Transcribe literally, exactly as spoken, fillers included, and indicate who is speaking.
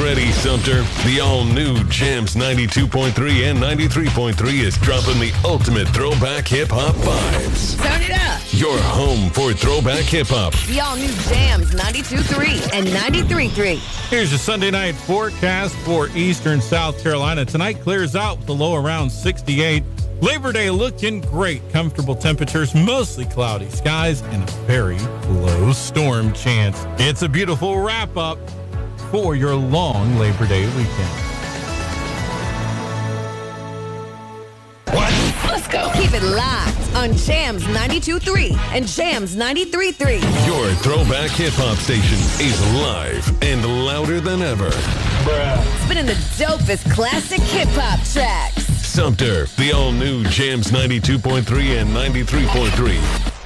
Speaker 1: ready, Sumter. The all-new Jams ninety-two point three and ninety-three point three is dropping the ultimate throwback hip-hop vibes.
Speaker 2: Turn it up.
Speaker 1: Your home for throwback hip-hop.
Speaker 2: The all-new Jams ninety-two point three and ninety-three point three.
Speaker 3: Here's your Sunday night forecast for eastern South Carolina. Tonight clears out with a low around sixty-eight. Labor Day looking great. Comfortable temperatures, mostly cloudy skies, and a very low storm chance. It's a beautiful wrap-up for your long Labor Day weekend.
Speaker 2: What? Let's go. Keep it locked on Jams ninety-two point three and Jams ninety-three point three.
Speaker 1: Your throwback hip-hop station is live and louder than ever.
Speaker 2: Bruh. Spinning the dopest classic hip-hop tracks.
Speaker 1: Sumter, the all-new Jams ninety-two point three and ninety-three point three.